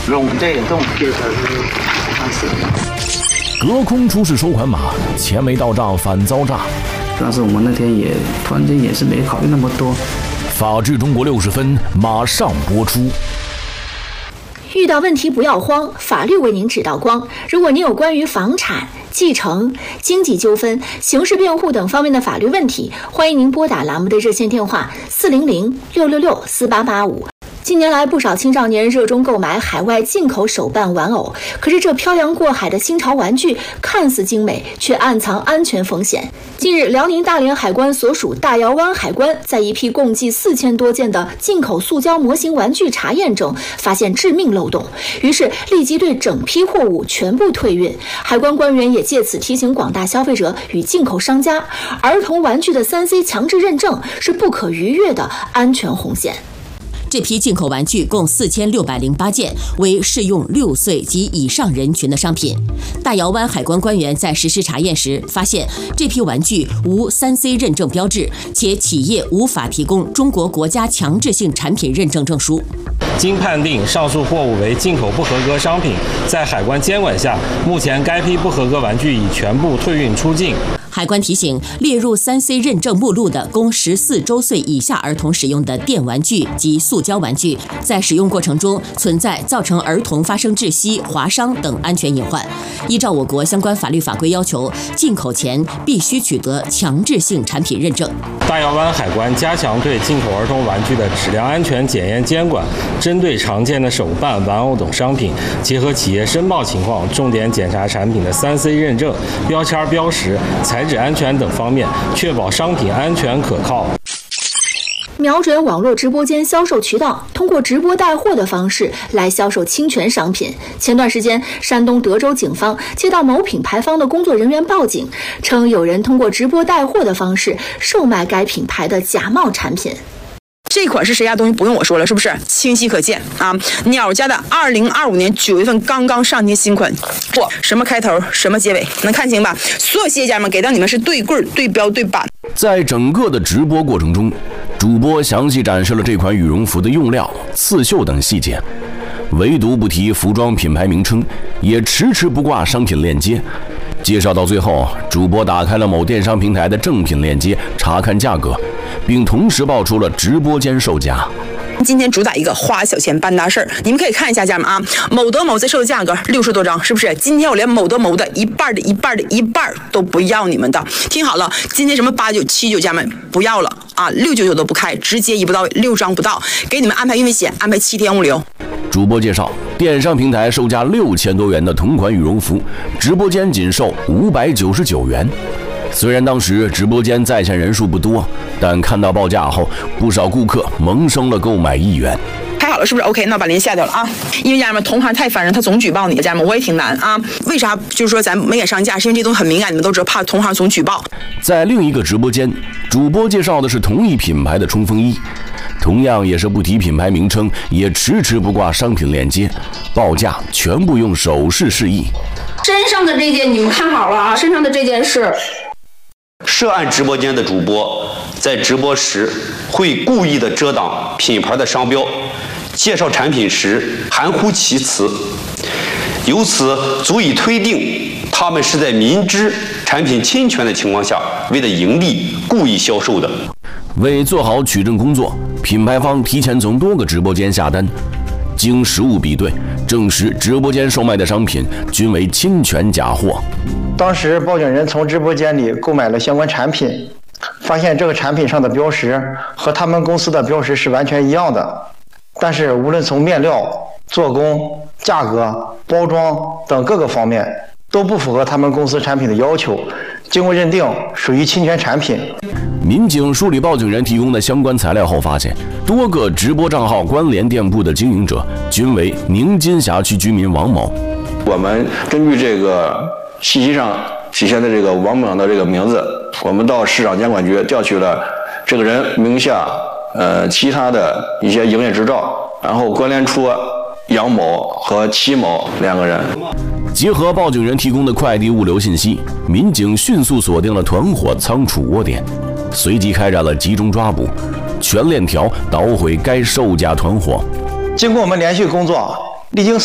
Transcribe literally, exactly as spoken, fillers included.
拢这种这个是隔空出示收款码，钱没到账反遭诈。 但是我们那天也突然间也是没考虑那么多。 法治中国六十分马上播出。 遇到问题不要慌，法律为您指道光。如果您有关于房产、继承、经济纠纷、刑事辩护等方面的法律问题，欢迎您拨打栏目的热线电话四零零六六六四八八五。近年来，不少青少年热衷购买海外进口手办玩偶，可是这漂洋过海的新潮玩具看似精美，却暗藏安全风险。近日，辽宁大连海关所属大窑湾海关在一批共计四千多件的进口塑胶模型玩具查验中发现致命漏洞，于是立即对整批货物全部退运。海关官员也借此提醒广大消费者与进口商家，儿童玩具的 三 C 强制认证是不可逾越的安全红线。 这批进口玩具共四千六百零八件，为适用六岁及以上人群的商品。大窑湾海关官员在实施查验时发现，这批玩具无 三 C 认证标志，且企业无法提供中国国家强制性产品认证证书。 经判定上述货物为进口不合格商品，在海关监管下，目前该批不合格玩具已全部退运出境。 海关提醒，列入 三 C 认证目录的供十四周岁以下儿童使用的电玩具及塑胶玩具，在使用过程中存在造成儿童发生窒息、划伤等安全隐患。依照我国相关法律法规要求，进口前必须取得强制性产品认证。 大窑湾海关加强对进口儿童玩具的质量安全检验监管，针对常见的手办、玩偶等商品，结合企业申报情况，重点检查产品的 三 C 认证、标签标识、材质安全等方面，确保商品安全可靠。 瞄准网络直播间销售渠道，通过直播带货的方式来销售侵权商品。前段时间，山东德州警方接到某品牌方的工作人员报警，称有人通过直播带货的方式售卖该品牌的假冒产品。 这款是谁家东西不用我说了，是不是清晰可见啊？鸟家的二零二五年九月份刚刚上新新款，嚯，什么开头什么结尾，能看清吧？所有企业家们给到你们是对柜、对标、对版。 在整个的直播过程中，主播详细展示了这款羽绒服的用料、刺绣等细节，唯独不提服装品牌名称，也迟迟不挂商品链接。介绍到最后，主播打开了某电商平台的正品链接，查看价格，并同时爆出了直播间售价。 今天主打一个花小钱办大事儿，你们可以看一下家人们啊，某德某在售的价格六十多张，是不是？今天我连某德某的一半的一半的一半都不要你们的，听好了，今天什么八九七九家们不要了啊，六九九都不开，直接一步到位，六张不到，给你们安排运费险，安排七天物流。 主播介绍，电商平台售价六千多元的同款羽绒服，直播间仅售五百九十九元。虽然当时直播间在线人数不多，但看到报价后，不少顾客萌生了购买意愿。 拍好了是不是 OK？ 那把您下掉了啊！因为家人们同行太烦人，他总举报你，家人们我也挺难啊。为啥？就是说咱没给上架，是因为这东西很敏感，你们都知道，怕同行总举报。 在另一个直播间，主播介绍的是同一品牌的冲锋衣，同样也是不提品牌名称，也迟迟不挂商品链接，报价全部用手势示意。 身上的这件你们看好了啊，身上的这件是。 涉案直播间的主播在直播时会故意的遮挡品牌的商标，介绍产品时含糊其辞，由此足以推定他们是在明知产品侵权的情况下，为了盈利故意销售的。 为做好取证工作，品牌方提前从多个直播间下单，经实物比对，证实直播间售卖的商品均为侵权假货。 当时报警人从直播间里购买了相关产品，发现这个产品上的标识和他们公司的标识是完全一样的，但是无论从面料、做工、价格、包装等各个方面都不符合他们公司产品的要求，经过认定属于侵权产品。 民警梳理报警人提供的相关材料后发现，多个直播账号关联店铺的经营者均为宁津辖区居民王某。 我们根据这个信息上体现的这个王某的这个名字，我们到市场监管局调取了这个人名下呃其他的一些营业执照，然后关联出杨某和戚某两个人。 结合报警人提供的快递物流信息，民警迅速锁定了团伙仓储窝点，随即开展了集中抓捕，全链条捣毁该售假团伙。 经过我们连续工作，历经